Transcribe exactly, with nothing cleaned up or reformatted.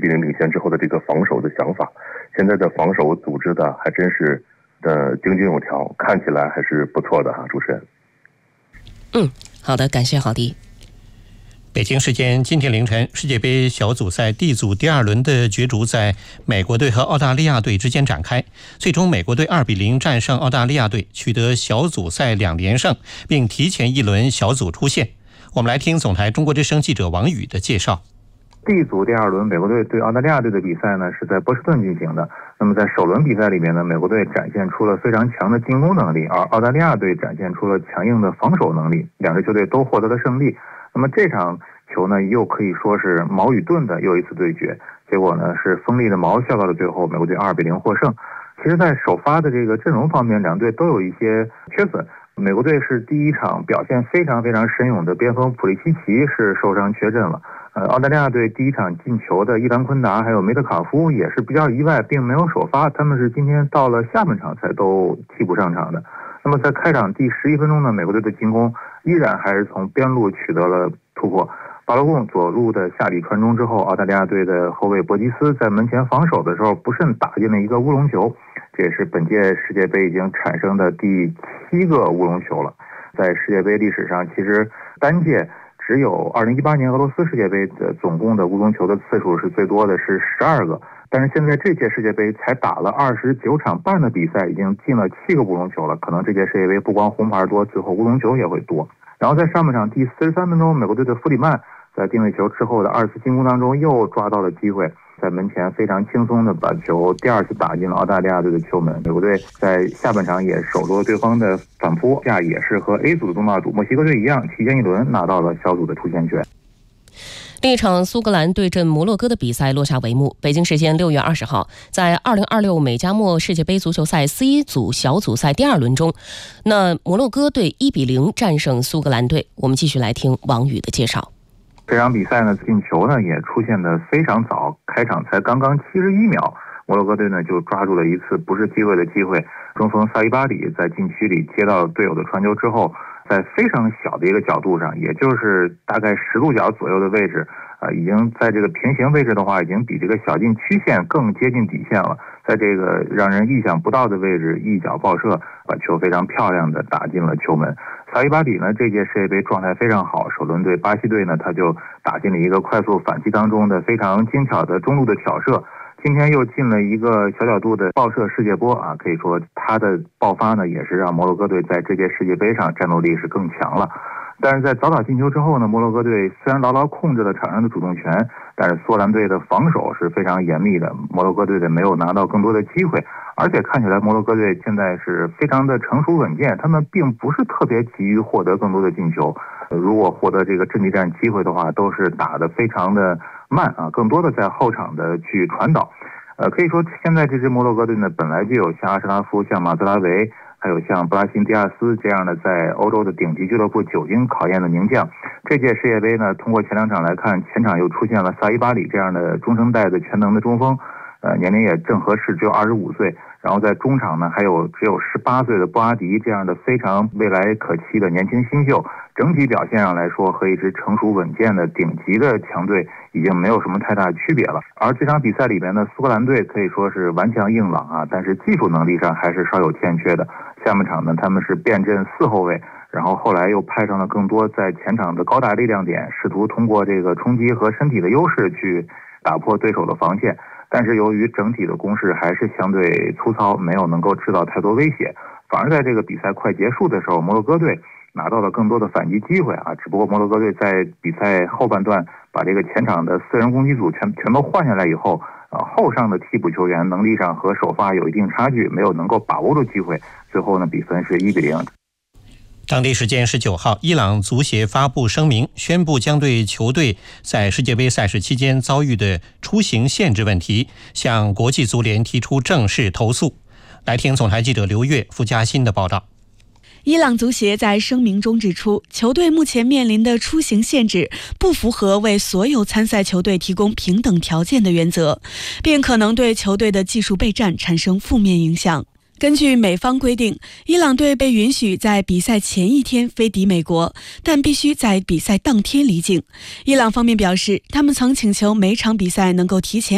零领先之后的这个防守的想法。现在的防守组织的还真是的井井有条，看起来还是不错的哈，主持人。 嗯，好的，感谢郝迪。 北京时间今天凌晨，世界杯小组赛 D 组第二轮的角逐在美国队和澳大利亚队之间展开，最终美国队二比零战胜澳大利亚队，取得小组赛两连胜，并提前一轮小组出线。我们来听总台中国之声记者王宇的介绍。 D 组第二轮美国队对澳大利亚队的比赛呢是在波士顿进行的。那么在首轮比赛里面呢，美国队展现出了非常强的进攻能力，而澳大利亚队展现出了强硬的防守能力，两支球队都获得了胜利。那么这场球呢，又可以说是矛与盾的又一次对决，结果呢是锋利的矛笑到了最后，美国队二比零获胜。其实在首发的这个阵容方面，两队都有一些缺损。美国队是第一场表现非常非常神勇的边锋普利西奇是受伤缺阵了。呃，澳大利亚队第一场进球的伊兰昆达还有梅特卡夫也是比较意外，并没有首发，他们是今天到了下半场才都替补上场的。那么在开场第十一分钟呢，美国队的进攻依然还是从边路取得了突破。巴洛贡左路的下底传中之后，澳大利亚队的后卫博吉斯在门前防守的时候不慎打进了一个乌龙球，这也是本届世界杯已经产生的第七个乌龙球了。在世界杯历史上，其实单届只有二零一八年俄罗斯世界杯的总共的乌龙球的次数是最多的，是十二个。但是现在这届世界杯才打了二十九场半的比赛，已经进了七个乌龙球了。可能这届世界杯不光红牌多，最后乌龙球也会多。然后在上半场第四十三分钟，美国队的弗里曼在定位球之后的二次进攻当中又抓到了机会，在门前非常轻松的把球第二次打进了澳大利亚队的球门。美国队在下半场也守住了对方的反扑，这样也是和 A 组的东道主墨西哥队一样，提前一轮拿到了小组的出线权。 另一场苏格兰对阵摩洛哥的比赛落下帷幕。北京时间六月二十号，在二零二六美加墨世界杯足球赛 C 组小组赛第二轮中，那摩洛哥队一比零战胜苏格兰队。我们继续来听王宇的介绍。 这场比赛呢，进球呢也出现的非常早，开场才刚刚七十一秒，摩洛哥队呢就抓住了一次不是机会的机会。中锋萨伊巴里在禁区里接到队友的传球之后，在非常小的一个角度上，也就是大概十度角左右的位置，呃，已经在这个平行位置的话，已经比这个小禁区线更接近底线了。在这个让人意想不到的位置，一脚爆射，把球非常漂亮的打进了球门。萨伊巴里呢，这届世界杯状态非常好，首轮对巴西队呢，他就打进了一个快速反击当中的非常精巧的中路的挑射。今天又进了一个小角度的爆射世界波啊，可以说他的爆发呢，也是让摩洛哥队在这届世界杯上战斗力是更强了。但是在早早进球之后呢，摩洛哥队虽然牢牢控制了场上的主动权，但是苏格兰队的防守是非常严密的，摩洛哥队的没有拿到更多的机会，而且看起来摩洛哥队现在是非常的成熟稳健，他们并不是特别急于获得更多的进球，如果获得这个阵地战机会的话，都是打得非常的慢啊，更多的在后场的去传导。呃，可以说现在这支摩洛哥队呢，本来就有像阿什拉夫、像马兹拉维，还有像布拉辛迪亚斯这样的在欧洲的顶级俱乐部久经考验的名将。这届世界杯呢，通过前两场来看，前场又出现了萨伊巴里这样的中生代的全能的中锋，呃，年龄也正合适，只有二十五岁。然后在中场呢，还有只有十八岁的布阿迪这样的非常未来可期的年轻新秀。整体表现上来说，和一支成熟稳健的顶级的强队已经没有什么太大区别了。而这场比赛里边呢，苏格兰队可以说是顽强硬朗啊，但是技术能力上还是稍有欠缺的。下半场呢，他们是变阵四后卫，然后后来又派上了更多在前场的高大力量点，试图通过这个冲击和身体的优势去打破对手的防线。但是由于整体的攻势还是相对粗糙，没有能够制造太多威胁，反而在这个比赛快结束的时候，摩洛哥队拿到了更多的反击机会啊！只不过摩洛哥队在比赛后半段把这个前场的四人攻击组全全都换下来以后，啊，后上的替补球员能力上和首发有一定差距，没有能够把握住机会，最后呢比分是一比零。 当地时间十九号，伊朗足协发布声明，宣布将对球队在世界杯赛事期间遭遇的出行限制问题向国际足联提出正式投诉。来听总台记者刘越、付嘉欣的报道。 伊朗足协在声明中指出，球队目前面临的出行限制不符合为所有参赛球队提供平等条件的原则，并可能对球队的技术备战产生负面影响。根据美方规定，伊朗队被允许在比赛前一天飞抵美国，但必须在比赛当天离境。伊朗方面表示，他们曾请求每场比赛能够提前